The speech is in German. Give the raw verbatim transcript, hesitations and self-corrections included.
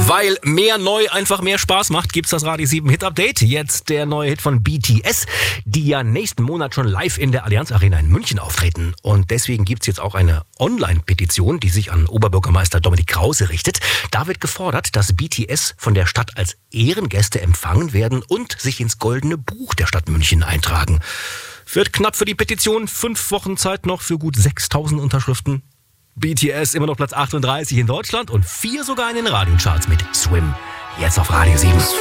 Weil mehr neu einfach mehr Spaß macht, gibt's das Radio sieben Hit Update. Jetzt der neue Hit von B T S, die ja nächsten Monat schon live in der Allianz Arena in München auftreten. Und deswegen gibt's jetzt auch eine Online-Petition, die sich an Oberbürgermeister Dominik Krause richtet. Da wird gefordert, dass B T S von der Stadt als Ehrengäste empfangen werden und sich ins Goldene Buch der Stadt München eintragen. Wird knapp für die Petition, fünf Wochen Zeit noch für gut sechstausend Unterschriften. B T S immer noch Platz achtunddreißig in Deutschland und vier sogar in den Radiocharts mit Swim. Jetzt auf Radio sieben.